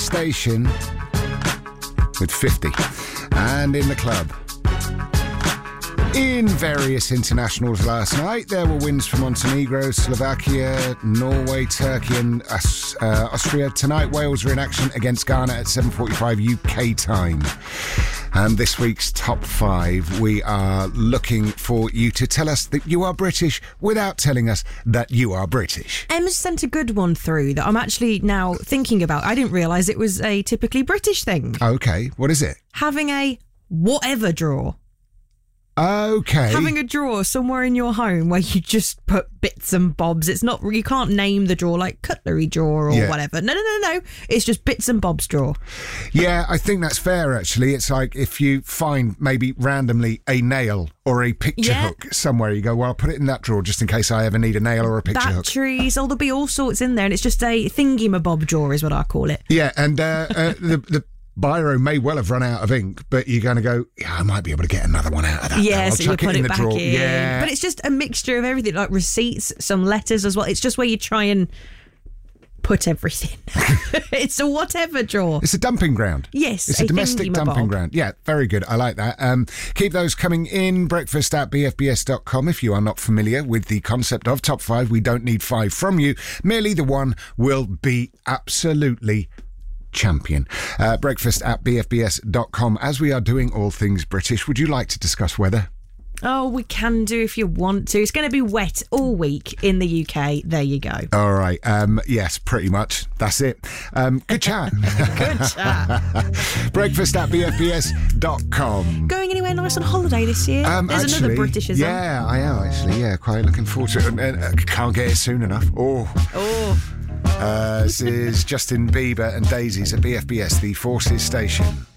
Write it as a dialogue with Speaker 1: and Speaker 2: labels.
Speaker 1: station with 50. And in the club, in various internationals last night, there were wins for Montenegro, Slovakia, Norway, Turkey and Austria. Tonight, Wales are in action against Ghana at 7:45 UK time. And this week's top 5, we are looking for you to tell us that you are British without telling us that you are British.
Speaker 2: Emma sent a good one through that I'm actually now thinking about. I didn't realise it was a typically British thing.
Speaker 1: Okay, what is it?
Speaker 2: Having a whatever drawer.
Speaker 1: Okay.
Speaker 2: Having a drawer somewhere in your home where you just put bits and bobs. It's not, you can't name the drawer like cutlery drawer or whatever. No. It's just bits and bobs drawer.
Speaker 1: Yeah, I think that's fair, actually. It's like if you find maybe randomly a nail or a picture hook somewhere, you go, well, I'll put it in that drawer just in case I ever need a nail or a picture hook.
Speaker 2: Batteries, there'll be all sorts in there, and it's just a thingy-mabob drawer is what I call it.
Speaker 1: Yeah, and the biro may well have run out of ink, but you're going to go, yeah, I might be able to get another one out of that.
Speaker 2: Yeah, so you put it back
Speaker 1: drawer.
Speaker 2: in.
Speaker 1: Yeah.
Speaker 2: But it's just a mixture of everything, like receipts, some letters as well. It's just where you try and put everything. It's a whatever drawer.
Speaker 1: It's a dumping ground.
Speaker 2: Yes,
Speaker 1: it's a domestic dumping ground. Yeah, very good. I like that. Keep those coming in. Breakfast at bfbs.com. If you are not familiar with the concept of top 5, we don't need 5 from you. Merely the one will be absolutely champion. Breakfast at bfbs.com. As we are doing all things British, would you like to discuss weather?
Speaker 2: Oh, we can do if you want to. It's going to be wet all week in the UK. There you go.
Speaker 1: All right. Yes, pretty much. That's it. Good chat.
Speaker 2: Good chat.
Speaker 1: Breakfast at bfbs.com.
Speaker 2: Going anywhere nice on holiday this year? There's another Britishism.
Speaker 1: Yeah, I am actually. Yeah, quite looking forward to it. Can't get here soon enough. This is Justin Bieber and Daisies at BFBS, the Forces station.